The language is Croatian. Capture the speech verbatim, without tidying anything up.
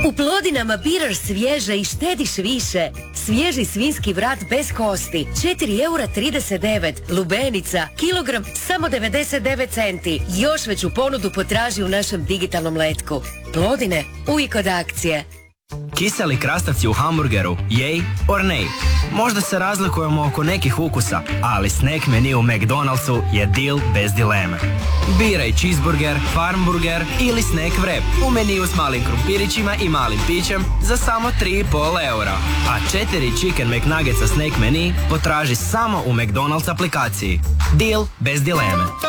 U Plodinama biraš svježe i štediš više. Svježi svinjski vrat bez kosti, četiri eura trideset devet. Lubenica, kilogram, samo devedeset devet centi. Još veću ponudu potraži u našem digitalnom letku. Plodine, uvijek od akcije. Kiseli krastavci u hamburgeru, jej or nej? Možda se razlikujemo oko nekih ukusa, ali snack menu u McDonald'su je deal bez dileme. Biraj cheeseburger, farmburger ili snack wrap u meniju s malim krumpirićima i malim pićem za samo tri i pol eura. A četiri Chicken McNuggetsa snack menu potraži samo u McDonald's aplikaciji. Deal bez dileme.